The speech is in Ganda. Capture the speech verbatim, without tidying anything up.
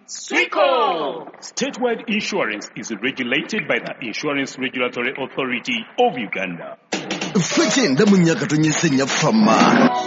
Sweco! Statewide insurance is regulated by the Insurance Regulatory Authority of Uganda. Fikin da mun ya katun yin sanya fama.